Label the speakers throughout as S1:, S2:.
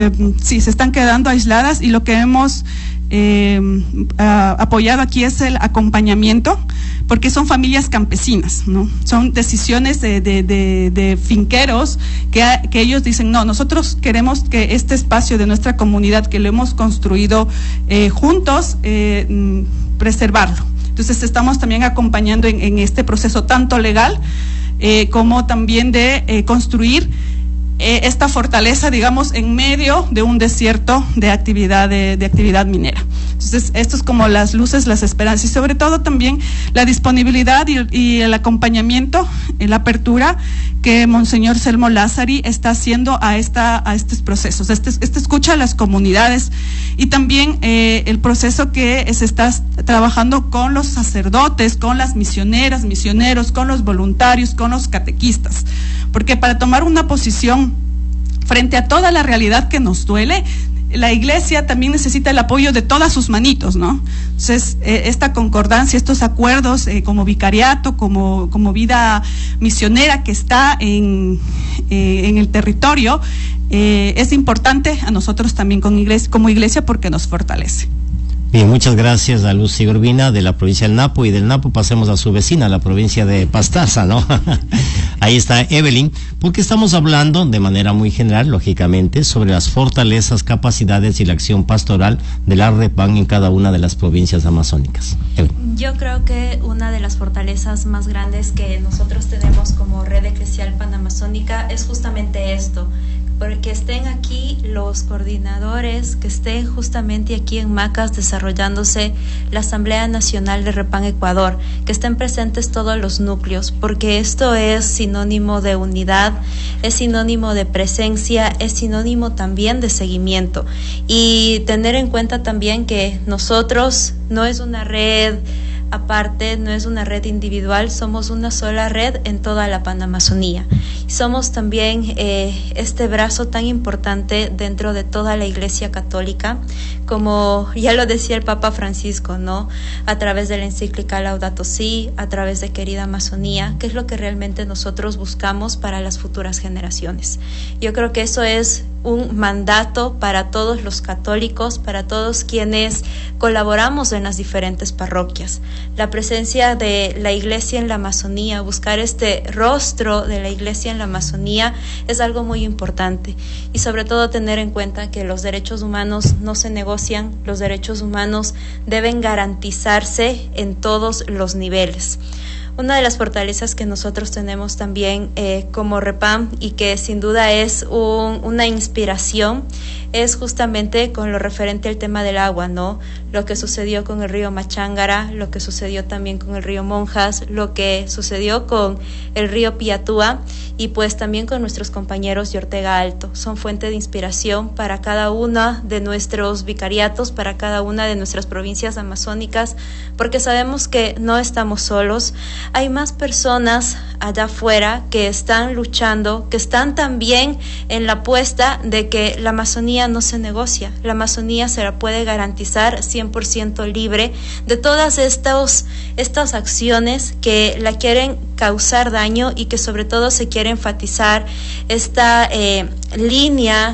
S1: sí, se están quedando aisladas, y lo que hemos apoyado aquí es el acompañamiento, porque son familias campesinas, ¿no? Son decisiones de finqueros que ellos dicen, no, nosotros queremos que este espacio de nuestra comunidad, que lo hemos construido juntos, preservarlo. Entonces estamos también acompañando en este proceso tanto legal como también de construir esta fortaleza, digamos, en medio de un desierto de actividad minera. Entonces, esto es como las luces, las esperanzas, y sobre todo también la disponibilidad y el acompañamiento, la apertura que Monseñor Selmo Lázari está haciendo a estos procesos, esta escucha a las comunidades, y también el proceso que se está trabajando con los sacerdotes, con las misioneras, misioneros, con los voluntarios, con los catequistas, porque para tomar una posición frente a toda la realidad que nos duele, la Iglesia también necesita el apoyo de todas sus manitos, ¿no? Entonces, esta concordancia, estos acuerdos como vicariato, como vida misionera que está en el territorio, es importante a nosotros también como Iglesia, porque nos fortalece.
S2: Bien, muchas gracias a Lucy Urbina de la provincia del Napo, y del Napo pasemos a su vecina, la provincia de Pastaza, ¿no? Ahí está Evelyn, porque estamos hablando de manera muy general, lógicamente, sobre las fortalezas, capacidades y la acción pastoral de la REPAN en cada una de las provincias amazónicas. Evelyn.
S3: Yo creo que una de las fortalezas más grandes que nosotros tenemos como Red Eclesial Panamazónica es justamente esto, porque estén aquí los coordinadores, que estén justamente aquí en Macas desarrollándose la Asamblea Nacional de REPAN Ecuador, que estén presentes todos los núcleos, porque esto es sinónimo de unidad, es sinónimo de presencia, es sinónimo también de seguimiento, y tener en cuenta también que nosotros no es una red aparte, no es una red individual, somos una sola red en toda la Panamazonía. Somos también este brazo tan importante dentro de toda la Iglesia Católica, como ya lo decía el Papa Francisco, ¿no? A través de la encíclica Laudato Si, a través de Querida Amazonía, que es lo que realmente nosotros buscamos para las futuras generaciones. Yo creo que eso es un mandato para todos los católicos, para todos quienes colaboramos en las diferentes parroquias. La presencia de la Iglesia en la Amazonía, buscar este rostro de la Iglesia en la Amazonía es algo muy importante, y sobre todo tener en cuenta que los derechos humanos no se negocian, los derechos humanos deben garantizarse en todos los niveles. Una de las fortalezas que nosotros tenemos también como REPAM, y que sin duda es una inspiración, es justamente con lo referente al tema del agua, ¿no? Lo que sucedió con el río Machángara, lo que sucedió también con el río Monjas, lo que sucedió con el río Piatúa, y pues también con nuestros compañeros de Ortega Alto. Son fuente de inspiración para cada uno de nuestros vicariatos, para cada una de nuestras provincias amazónicas, porque sabemos que no estamos solos. Hay más personas allá afuera que están luchando, que están también en la apuesta de que la Amazonía no se negocia. La Amazonía se la puede garantizar 100% libre de todas estas acciones que la quieren causar daño, y que sobre todo se quiere enfatizar esta línea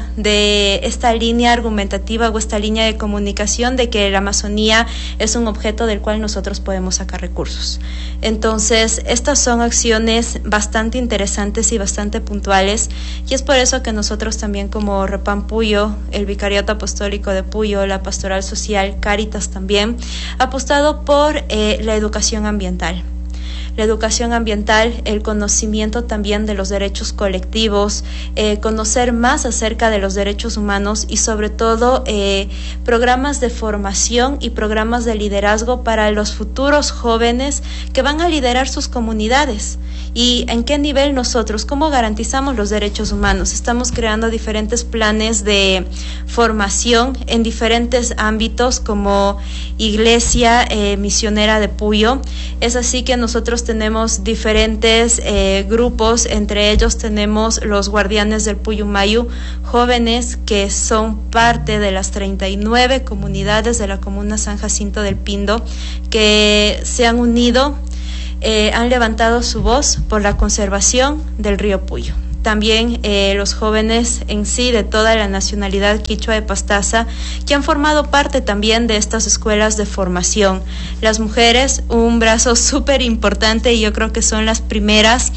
S3: argumentativa o esta línea de comunicación de que la Amazonía es un objeto del cual nosotros podemos sacar recursos. Entonces, estas son acciones bastante interesantes y bastante puntuales, y es por eso que nosotros también como REPAM Puyo, el Vicariato Apostólico de Puyo, la Pastoral Social, Cáritas también, ha apostado por la educación ambiental. La educación ambiental, el conocimiento también de los derechos colectivos, conocer más acerca de los derechos humanos, y sobre todo programas de formación y programas de liderazgo para los futuros jóvenes que van a liderar sus comunidades. ¿Y en qué nivel nosotros? ¿Cómo garantizamos los derechos humanos? Estamos creando diferentes planes de formación en diferentes ámbitos como Iglesia Misionera de Puyo. Es así que nosotros tenemos diferentes grupos, entre ellos tenemos los Guardianes del Puyumayu, jóvenes que son parte de las 39 comunidades de la comuna San Jacinto del Pindo, que se han unido, han levantado su voz por la conservación del río Puyo. también los jóvenes en sí de toda la nacionalidad quichua de Pastaza, que han formado parte también de estas escuelas de formación. Las mujeres, un brazo súper importante, y yo creo que son las primeras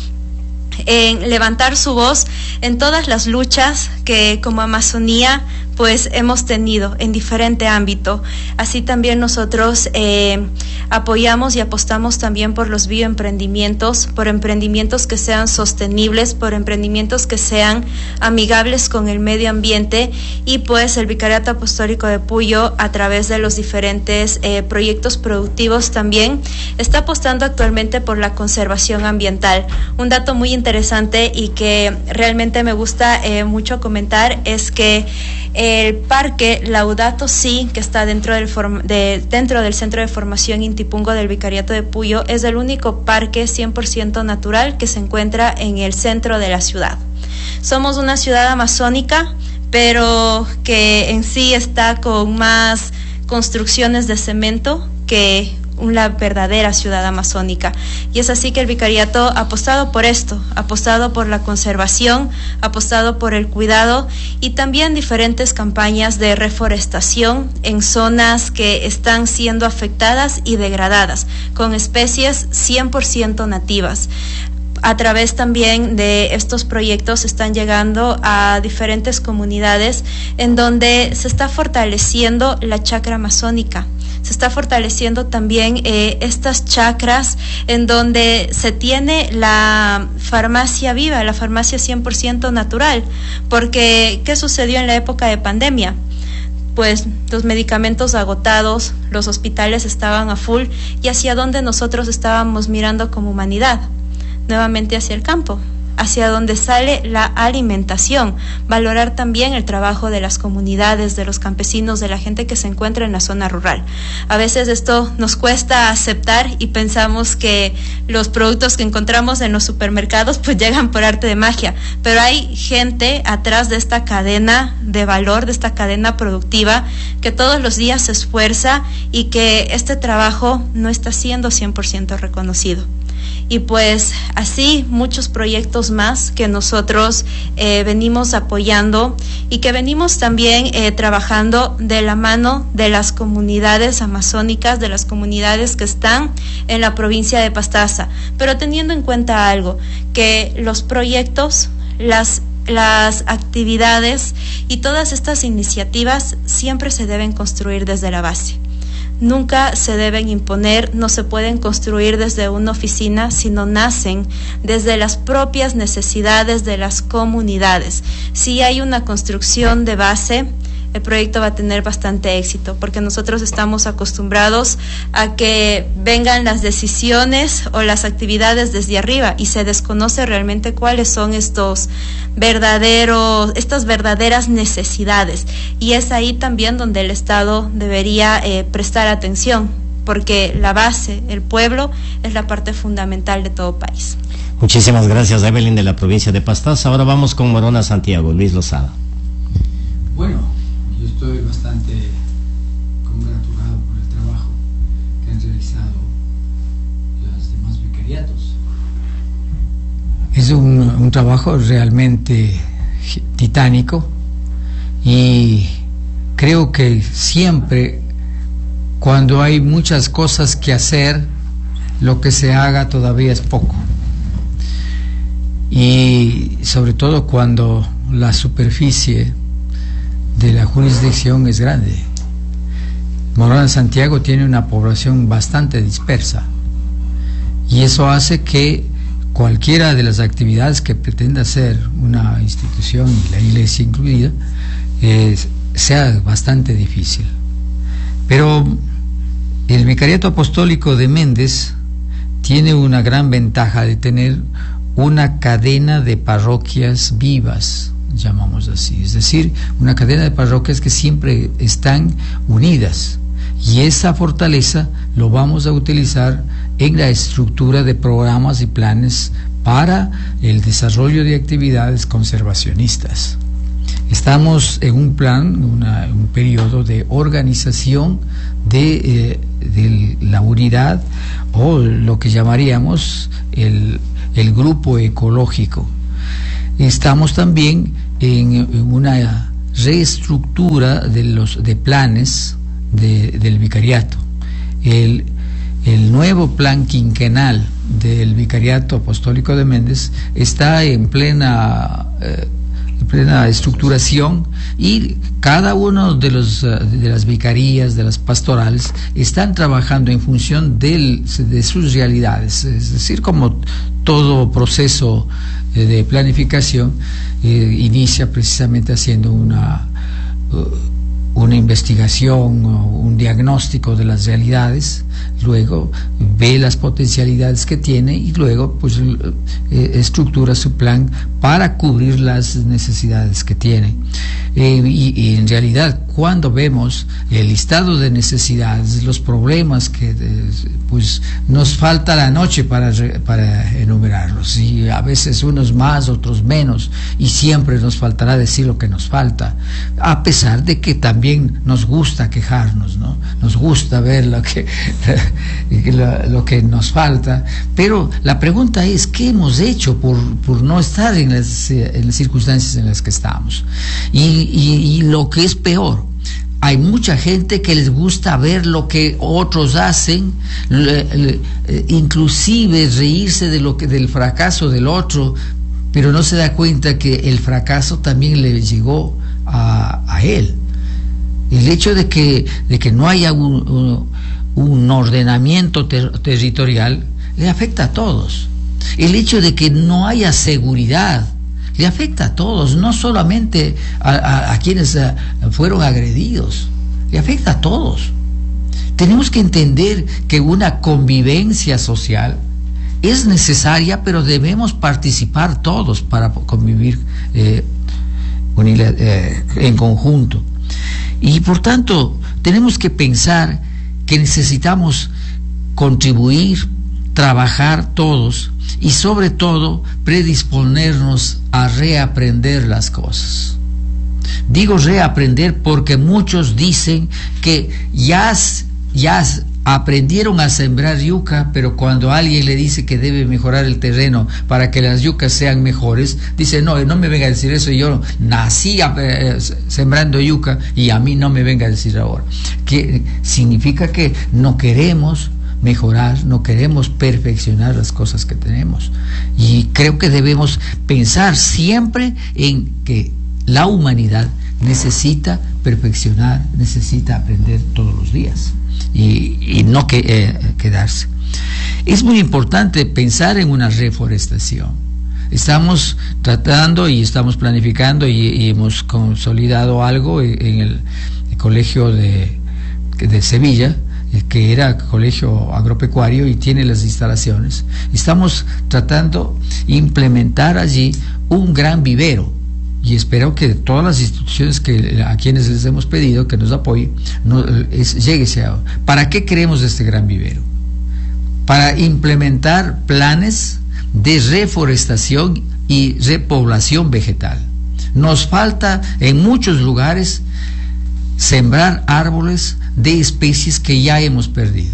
S3: en levantar su voz en todas las luchas que como Amazonía pues hemos tenido en diferente ámbito. Así también nosotros apoyamos y apostamos también por los bioemprendimientos, por emprendimientos que sean sostenibles, por emprendimientos que sean amigables con el medio ambiente, y pues el Vicariato Apostólico de Puyo, a través de los diferentes proyectos productivos, también está apostando actualmente por la conservación ambiental. Un dato muy interesante y que realmente me gusta mucho comentar es que el parque Laudato Si, que está dentro del Centro de Formación Intipungo del Vicariato de Puyo, es el único parque 100% natural que se encuentra en el centro de la ciudad. Somos una ciudad amazónica, pero que en sí está con más construcciones de cemento que una verdadera ciudad amazónica. Y es así que el Vicariato ha apostado por esto, ha apostado por la conservación, ha apostado por el cuidado, y también diferentes campañas de reforestación en zonas que están siendo afectadas y degradadas, con especies 100% nativas. A través también de estos proyectos están llegando a diferentes comunidades en donde se está fortaleciendo la chacra amazónica. Se está fortaleciendo también estas chacras en donde se tiene la farmacia viva, la farmacia 100% natural. Porque, ¿qué sucedió en la época de pandemia? Pues los medicamentos agotados, los hospitales estaban a full, y hacia dónde nosotros estábamos mirando como humanidad, nuevamente hacia el campo, hacia donde sale la alimentación. Valorar también el trabajo de las comunidades, de los campesinos, de la gente que se encuentra en la zona rural. A veces esto nos cuesta aceptar y pensamos que los productos que encontramos en los supermercados pues llegan por arte de magia, pero hay gente atrás de esta cadena de valor, de esta cadena productiva, que todos los días se esfuerza, y que este trabajo no está siendo 100% reconocido. Y pues así muchos proyectos más que nosotros venimos apoyando, y que venimos también trabajando de la mano de las comunidades amazónicas, de las comunidades que están en la provincia de Pastaza, pero teniendo en cuenta algo, que los proyectos, las actividades y todas estas iniciativas siempre se deben construir desde la base. Nunca se deben imponer, no se pueden construir desde una oficina, sino nacen desde las propias necesidades de las comunidades. Si hay una construcción de base, el proyecto va a tener bastante éxito, porque nosotros estamos acostumbrados a que vengan las decisiones o las actividades desde arriba, y se desconoce realmente cuáles son estas verdaderas necesidades, y es ahí también donde el Estado debería prestar atención, porque la base, el pueblo, es la parte fundamental de todo país.
S2: Muchísimas gracias, Evelyn, de la provincia de Pastaza. Ahora vamos con Morona Santiago, Luis Lozada.
S4: Bueno, yo estoy bastante congratulado por el trabajo que han realizado los demás vicariatos. Es un trabajo realmente titánico, y creo que siempre, cuando hay muchas cosas que hacer, lo que se haga todavía es poco. Y sobre todo cuando la superficie de la jurisdicción es grande. Morona Santiago tiene una población bastante dispersa, y eso hace que cualquiera de las actividades que pretenda hacer una institución, y la iglesia incluida, sea bastante difícil. Pero el Vicariato Apostólico de Méndez tiene una gran ventaja de tener una cadena de parroquias vivas, llamamos así, es decir, una cadena de parroquias que siempre están unidas, y esa fortaleza lo vamos a utilizar en la estructura de programas y planes para el desarrollo de actividades conservacionistas. Estamos en un plan, un periodo de organización de la unidad, o lo que llamaríamos el grupo ecológico. Estamos también en una reestructura de planes del vicariato. El nuevo plan quinquenal del Vicariato Apostólico de Méndez está en plena estructuración, y cada uno de las vicarías, de las pastorales, están trabajando en función de sus realidades. Es decir, como todo proceso de planificación inicia precisamente haciendo una investigación o un diagnóstico de las realidades, luego ve las potencialidades que tiene y luego pues estructura su plan para cubrir las necesidades que tiene. Y en realidad, cuando vemos el listado de necesidades, los problemas que pues nos falta la noche para enumerarlos, y a veces unos más, otros menos, y siempre nos faltará decir lo que nos falta, a pesar de que también nos gusta quejarnos, ¿no? Nos gusta ver lo que nos falta, pero la pregunta es, ¿qué hemos hecho por no estar en las circunstancias en las que estamos? Y lo que es peor, hay mucha gente que les gusta ver lo que otros hacen, inclusive reírse del fracaso del otro, pero no se da cuenta que el fracaso también le llegó a él. El hecho de que no haya un ordenamiento territorial le afecta a todos. El hecho de que no haya seguridad le afecta a todos, no solamente a quienes fueron agredidos, le afecta a todos. Tenemos que entender que una convivencia social es necesaria, pero debemos participar todos para convivir en conjunto. Y por tanto, tenemos que pensar que necesitamos contribuir, trabajar todos, y sobre todo predisponernos a reaprender las cosas. Digo reaprender porque muchos dicen que ya aprendieron a sembrar yuca, pero cuando alguien le dice que debe mejorar el terreno para que las yucas sean mejores, dice, no me venga a decir eso, yo nací sembrando yuca y a mí no me venga a decir ahora. Que significa que no queremos mejorar, no queremos perfeccionar las cosas que tenemos. Y creo que debemos pensar siempre en que la humanidad necesita perfeccionar, necesita aprender todos los días y no quedarse. Es muy importante pensar en una reforestación. Estamos tratando y estamos planificando y hemos consolidado algo en el colegio de Sevilla, que era colegio agropecuario y tiene las instalaciones. Estamos tratando de implementar allí un gran vivero, y espero que todas las instituciones a quienes les hemos pedido que nos apoyen llegue ese agua. ¿Para qué queremos este gran vivero? Para implementar planes de reforestación y repoblación vegetal. Nos falta en muchos lugares sembrar árboles de especies que ya hemos perdido.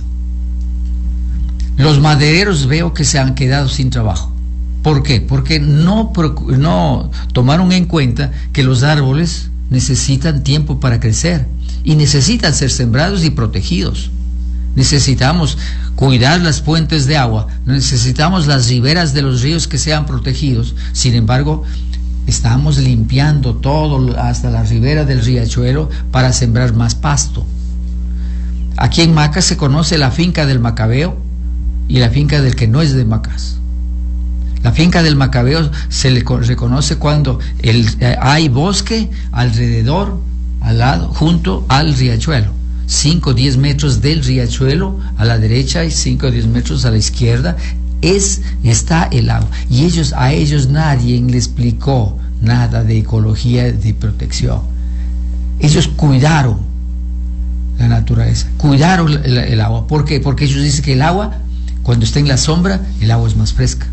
S4: Los madereros veo que se han quedado sin trabajo. ¿Por qué? Porque no tomaron en cuenta que los árboles necesitan tiempo para crecer y necesitan ser sembrados y protegidos. Necesitamos cuidar las fuentes de agua, necesitamos las riberas de los ríos que sean protegidos. Sin embargo, estamos limpiando todo hasta la ribera del riachuelo para sembrar más pasto. Aquí en Macas se conoce la finca del Macabeo y la finca del que no es de Macas. La finca del Macabeo se le reconoce cuando hay bosque alrededor, al lado, junto al riachuelo. 5 o 10 metros del riachuelo a la derecha y 5 o 10 metros a la izquierda está el agua. Y a ellos nadie le explicó nada de ecología, de protección. Ellos cuidaron la naturaleza, cuidaron el agua. ¿Por qué? Porque ellos dicen que el agua, cuando está en la sombra, el agua es más fresca,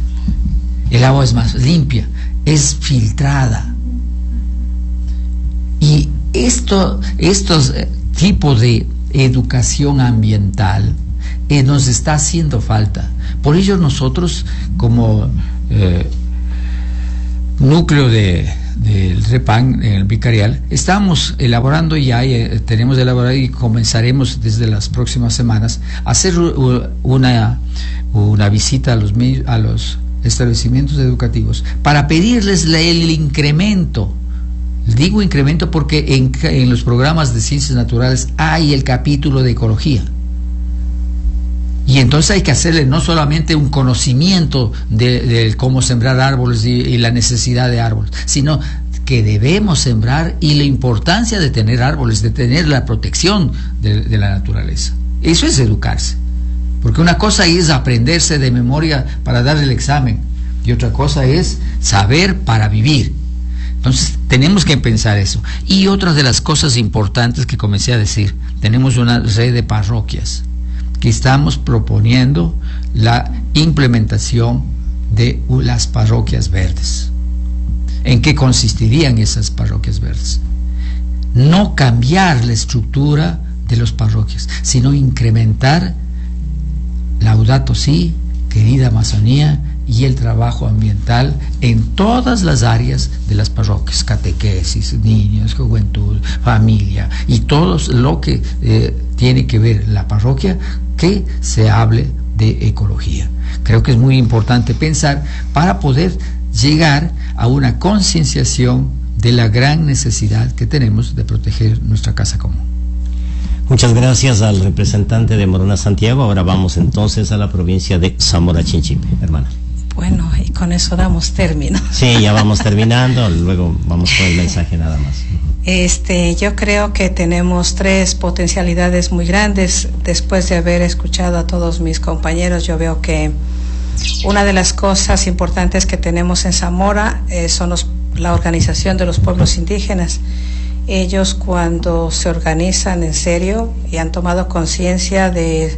S4: el agua es más limpia, es filtrada. Y estos tipos de educación ambiental nos está haciendo falta. Por ello nosotros, como núcleo del REPAN, en el vicarial, estamos elaborando ya, tenemos elaborado y comenzaremos desde las próximas semanas a hacer una visita a los establecimientos educativos para pedirles el incremento. Digo incremento porque en los programas de ciencias naturales hay el capítulo de ecología. Y entonces hay que hacerle no solamente un conocimiento de cómo sembrar árboles y la necesidad de árboles, sino que debemos sembrar y la importancia de tener árboles, de tener la protección de la naturaleza. Eso es educarse. Porque una cosa es aprenderse de memoria para dar el examen y otra cosa es saber para vivir. Entonces tenemos que pensar eso. Y otra de las cosas importantes que comencé a decir, tenemos una red de parroquias que estamos proponiendo la implementación de las parroquias verdes. ¿En qué consistirían esas parroquias verdes? No cambiar la estructura de las parroquias, sino incrementar Laudato Si, querida Amazonía, y el trabajo ambiental en todas las áreas de las parroquias, catequesis, niños, juventud, familia y todo lo que tiene que ver la parroquia, que se hable de ecología. Creo que es muy importante pensar para poder llegar a una concienciación de la gran necesidad que tenemos de proteger nuestra casa común.
S2: Muchas gracias al representante de Morona Santiago. Ahora vamos entonces a la provincia de Zamora Chinchipe, hermana.
S5: Bueno, y con eso damos término.
S2: Sí, ya vamos terminando, luego vamos con el mensaje nada más.
S5: Yo creo que tenemos 3 potencialidades muy grandes. Después de haber escuchado a todos mis compañeros, yo veo que una de las cosas importantes que tenemos en Zamora son la organización de los pueblos indígenas. Ellos, cuando se organizan en serio y han tomado conciencia de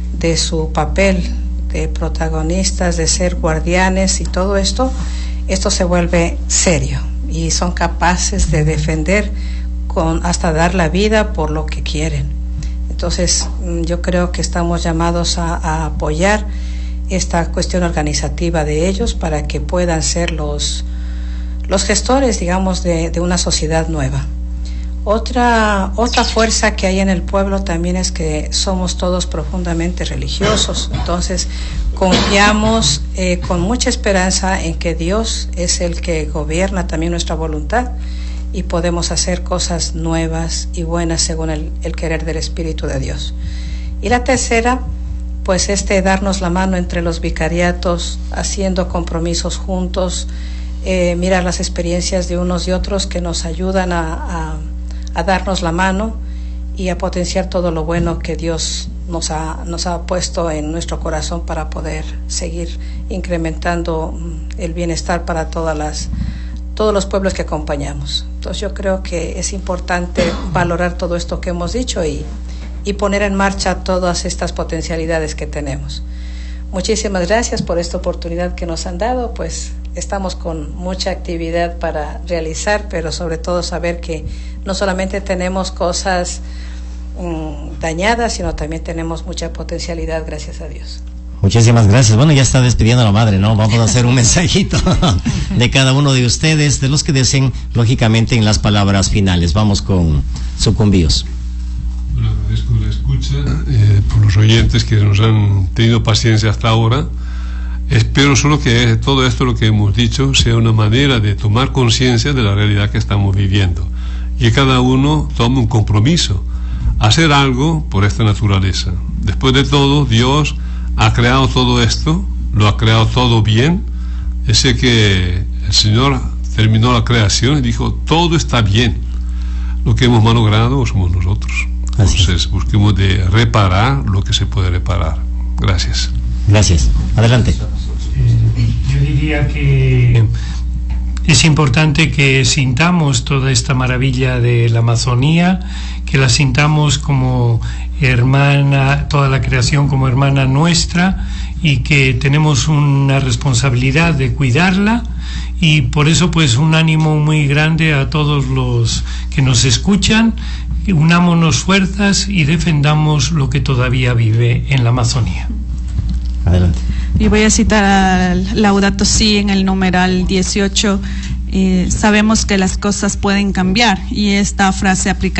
S5: su papel de protagonistas, de ser guardianes y todo esto se vuelve serio y son capaces de defender hasta dar la vida por lo que quieren. Entonces yo creo que estamos llamados a apoyar esta cuestión organizativa de ellos para que puedan ser los gestores, digamos, de una sociedad nueva. Otra fuerza que hay en el pueblo también es que somos todos profundamente religiosos. Entonces confiamos con mucha esperanza en que Dios es el que gobierna también nuestra voluntad y podemos hacer cosas nuevas y buenas según el querer del Espíritu de Dios. Y la tercera, pues darnos la mano entre los vicariatos, haciendo compromisos juntos, mirar las experiencias de unos y otros que nos ayudan a darnos la mano y a potenciar todo lo bueno que Dios nos ha puesto en nuestro corazón para poder seguir incrementando el bienestar para todos los pueblos que acompañamos. Entonces yo creo que es importante valorar todo esto que hemos dicho y poner en marcha todas estas potencialidades que tenemos. Muchísimas gracias por esta oportunidad que nos han dado, pues estamos con mucha actividad para realizar, pero sobre todo saber que no solamente tenemos cosas dañadas, sino también tenemos mucha potencialidad, gracias a Dios.
S2: Muchísimas gracias. Bueno, ya está despidiendo a la madre, ¿no? Vamos a hacer un mensajito de cada uno de ustedes, de los que deseen, lógicamente, en las palabras finales. Vamos con sucumbíos.
S6: Bueno, agradezco la escucha por los oyentes que nos han tenido paciencia hasta ahora. Espero solo que todo esto, lo que hemos dicho, sea una manera de tomar conciencia de la realidad que estamos viviendo y que cada uno tome un compromiso, hacer algo por esta naturaleza. Después de todo, Dios ha creado todo esto, lo ha creado todo bien. Sé que el Señor terminó la creación y dijo, todo está bien. Lo que hemos malogrado somos nosotros. Entonces busquemos de reparar lo que se puede reparar. Gracias.
S2: Gracias. Adelante.
S7: Yo diría que es importante que sintamos toda esta maravilla de la Amazonía, que la sintamos como hermana, toda la creación como hermana nuestra, y que tenemos una responsabilidad de cuidarla, y por eso pues un ánimo muy grande a todos los que nos escuchan. Unámonos fuerzas y defendamos lo que todavía vive en la Amazonía.
S2: Adelante.
S1: y voy a citar a Laudato Si en el numeral 18, sabemos que las cosas pueden cambiar, y esta frase aplica